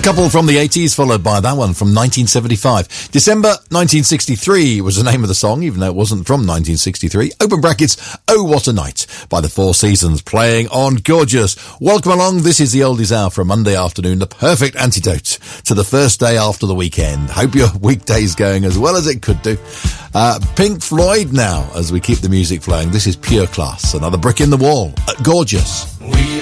couple from the 80s, followed by that one from 1975. December 1963 was the name of the song, even though it wasn't from 1963. Open brackets, Oh What a Night by the Four Seasons, playing on Gorgeous. Welcome along. This is the Oldies Hour for a Monday afternoon, the perfect antidote to the first day after the weekend. Hope your weekday's going as well as it could do. Pink Floyd now, as we keep the music flowing. This is Pure Class, another brick in the wall at Gorgeous.